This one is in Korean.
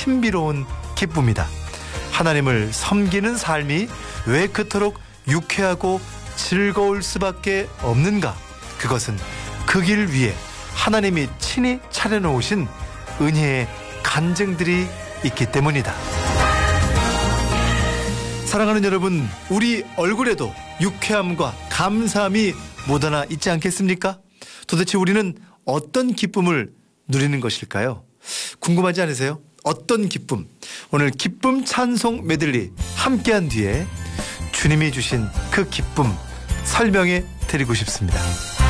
신비로운 기쁨이다. 하나님을 섬기는 삶이 왜 그토록 유쾌하고 즐거울 수밖에 없는가? 그것은 그 길 위에 하나님이 친히 차려놓으신 은혜의 간증들이 있기 때문이다. 사랑하는 여러분, 우리 얼굴에도 유쾌함과 감사함이 묻어나 있지 않겠습니까? 도대체 우리는 어떤 기쁨을 누리는 것일까요? 궁금하지 않으세요? 어떤 기쁨? 오늘 기쁨 찬송 메들리 함께한 뒤에 주님이 주신 그 기쁨 설명해 드리고 싶습니다.